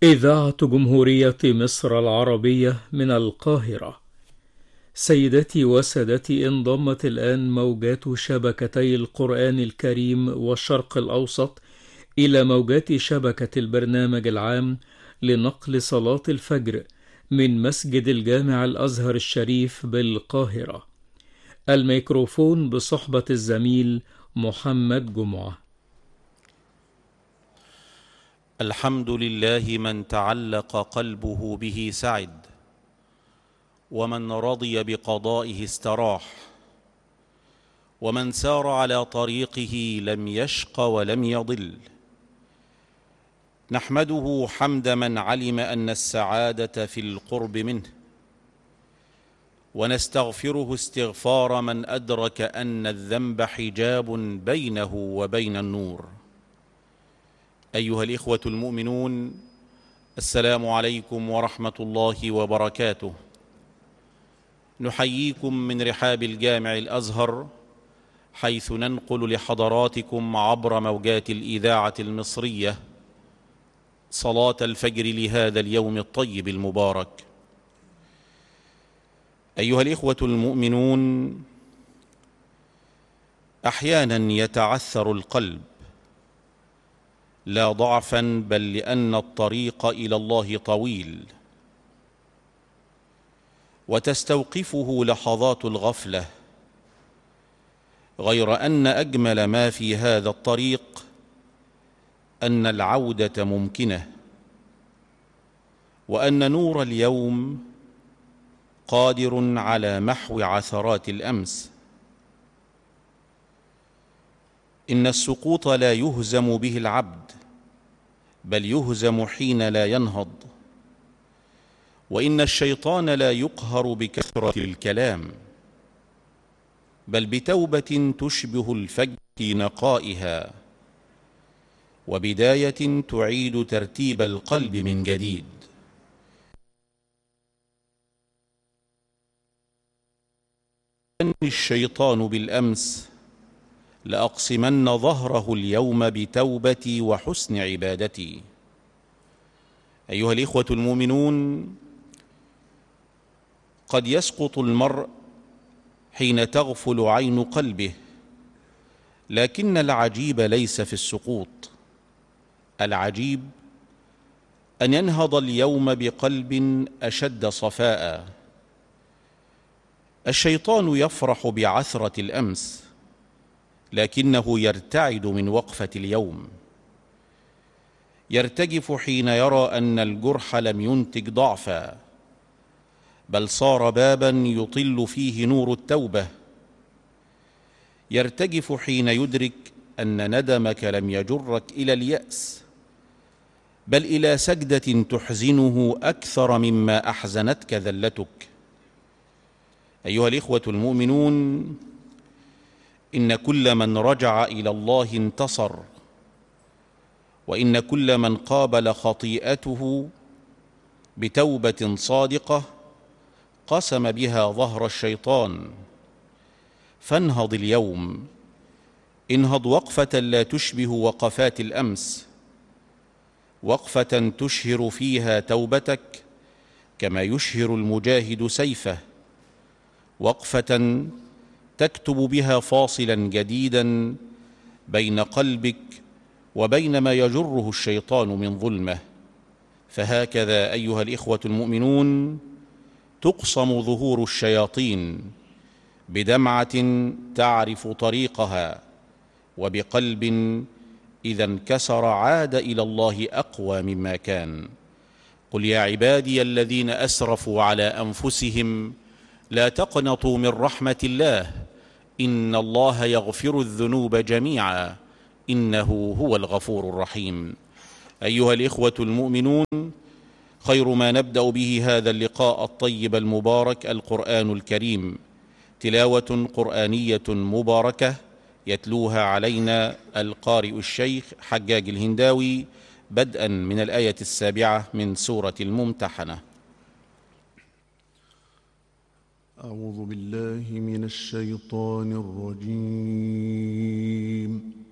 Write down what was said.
إذاعة جمهورية مصر العربية من القاهرة. سيداتي وسادتي، انضمت الآن موجات شبكتي القرآن الكريم والشرق الأوسط إلى موجات شبكة البرنامج العام لنقل صلاة الفجر من مسجد الجامع الأزهر الشريف بالقاهرة. الميكروفون بصحبة الزميل محمد جمعة. الحمد لله من تعلق قلبه به سعد، ومن رضي بقضائه استراح، ومن سار على طريقه لم يشق ولم يضل. نحمده حمد من علم أن السعادة في القرب منه، ونستغفره استغفار من أدرك أن الذنب حجاب بينه وبين النور. أيها الإخوة المؤمنون، السلام عليكم ورحمة الله وبركاته. نحييكم من رحاب الجامع الأزهر، حيث ننقل لحضراتكم عبر موجات الإذاعة المصرية صلاة الفجر لهذا اليوم الطيب المبارك. أيها الإخوة المؤمنون، أحيانا يتعثر القلب، لا ضعفا بل لأن الطريق إلى الله طويل، وتستوقفه لحظات الغفلة، غير أن أجمل ما في هذا الطريق أن العودة ممكنة، وأن نور اليوم قادر على محو عثرات الأمس. إن السقوط لا يهزم به العبد، بل يهزم حين لا ينهض. وإن الشيطان لا يقهر بكثرة الكلام، بل بتوبة تشبه الفجر في نقائها، وبداية تعيد ترتيب القلب من جديد. الشيطان بالأمس لأقسمن ظهره اليوم بتوبتي وحسن عبادتي. أيها الإخوة المؤمنون، قد يسقط المرء حين تغفل عين قلبه، لكن العجيب ليس في السقوط، العجيب أن ينهض اليوم بقلب أشد صفاء. الشيطان يفرح بعثرة الأمس، لكنه يرتعد من وقفة اليوم، يرتجف حين يرى أن الجرح لم ينتج ضعفا، بل صار بابا يطل فيه نور التوبة. يرتجف حين يدرك أن ندمك لم يجرك إلى اليأس، بل إلى سجدة تحزنه أكثر مما أحزنتك ذلتك. أيها الإخوة المؤمنون، إن كل من رجع إلى الله انتصر، وإن كل من قابل خطيئته بتوبة صادقة قسم بها ظهر الشيطان. فانهض اليوم، انهض وقفة لا تشبه وقفات الأمس، وقفة تشهر فيها توبتك كما يشهر المجاهد سيفه، وقفة تكتب بها فاصلا جديدا بين قلبك وبين ما يجره الشيطان من ظلمه. فهكذا أيها الإخوة المؤمنون تقصم ظهور الشياطين، بدمعة تعرف طريقها، وبقلب إذا انكسر عاد إلى الله أقوى مما كان. قل يا عبادي الذين أسرفوا على أنفسهم لا تقنطوا من رحمة الله، إن الله يغفر الذنوب جميعا إنه هو الغفور الرحيم. أيها الإخوة المؤمنون، خير ما نبدأ به هذا اللقاء الطيب المبارك القرآن الكريم، تلاوة قرآنية مباركة يتلوها علينا القارئ الشيخ حجاج الهنداوي، بدءا من الآية 7 من سورة الممتحنة. أعوذ بالله من الشيطان الرجيم.